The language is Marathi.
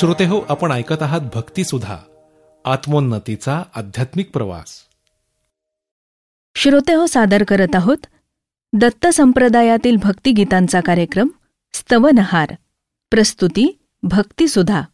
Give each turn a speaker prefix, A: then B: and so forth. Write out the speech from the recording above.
A: श्रोते हो, आपण ऐकत आहात भक्तिसुधा, आत्मोन्नतीचा आध्यात्मिक प्रवास.
B: श्रोते हो, सादर करत आहोत दत्त संप्रदायातील भक्तिगीतांचा कार्यक्रम स्तवनहार. प्रस्तुती भक्तिसुधा.